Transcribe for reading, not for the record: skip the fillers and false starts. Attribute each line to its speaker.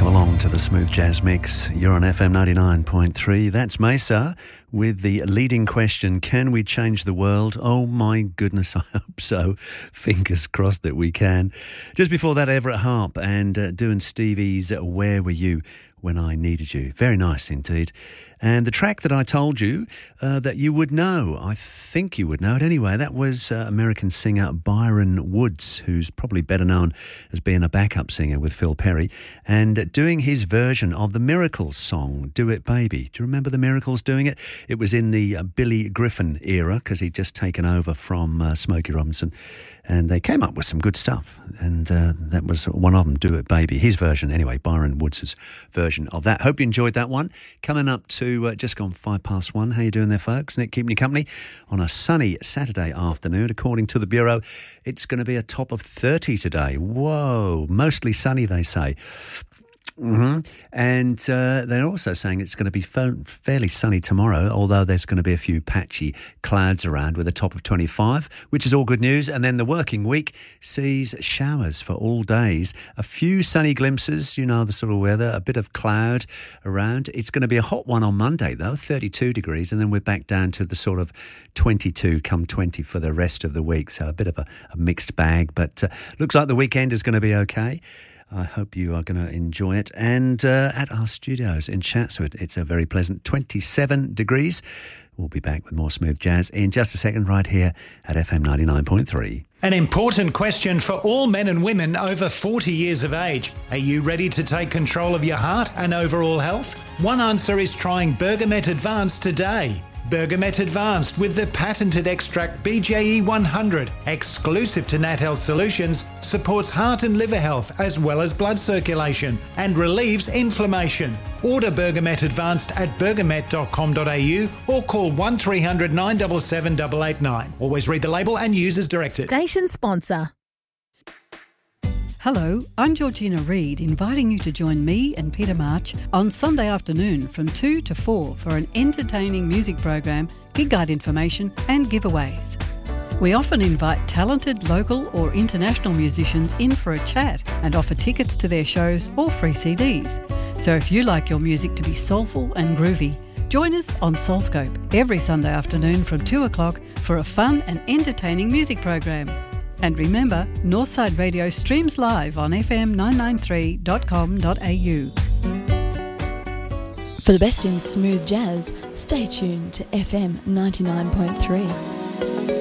Speaker 1: Welcome along to the Smooth Jazz Mix. You're on FM 99.3. That's Mesa with the leading question, can we change the world? Oh my goodness, I hope so. Fingers crossed that we can. Just before that, Everett Harp and doing Stevie's Where Were You When I Needed You. Very nice indeed. And the track that I told you that you would know, I think you would know it anyway, that was American singer Byron Woods, who's probably better known as being a backup singer with Phil Perry, and doing his version of the Miracles song, Do It Baby. Do you remember the Miracles doing it? It was in the Billy Griffin era, because he'd just taken over from Smokey Robinson, and they came up with some good stuff, and that was one of them, Do It Baby. His version, anyway, Byron Woods' version of that. Hope you enjoyed that one. Coming up to just gone 1:05. How you doing there, folks? Nick keeping you company on a sunny Saturday afternoon. According to the Bureau, it's going to be a top of 30 today. Whoa, mostly sunny, they say. And they're also saying it's going to be fairly sunny tomorrow, although there's going to be a few patchy clouds around with a top of 25, which is all good news. And then the working week sees showers for all days, a few sunny glimpses, you know, the sort of weather, a bit of cloud around. It's going to be a hot one on Monday, though, 32 degrees, and then we're back down to the sort of 22 come 20 for the rest of the week. So a bit of a mixed bag, but looks like the weekend is going to be okay. I hope you are going to enjoy it. And at our studios in Chatswood, it's a very pleasant 27 degrees. We'll be back with more smooth jazz in just a second right here at FM 99.3.
Speaker 2: An important question for all men and women over 40 years of age. Are you ready to take control of your heart and overall health? One answer is trying Bergamet Advanced today. Bergamet Advanced with the patented extract BJE 100, exclusive to Nat Health Solutions, supports heart and liver health as well as blood circulation and relieves inflammation. Order Bergamet Advanced at bergamet.com.au or call 1300 977 889. Always read the label and use as directed.
Speaker 3: Station sponsor.
Speaker 4: Hello, I'm Georgina Reid, inviting you to join me and Peter March on Sunday afternoon from 2 to 4 for an entertaining music program, gig guide information and giveaways. We often invite talented local or international musicians in for a chat and offer tickets to their shows or free CDs. So if you like your music to be soulful and groovy, join us on Soulscope every Sunday afternoon from 2 o'clock for a fun and entertaining music program. And remember, Northside Radio streams live on fm993.com.au.
Speaker 3: For the best in smooth jazz, stay tuned to FM 99.3.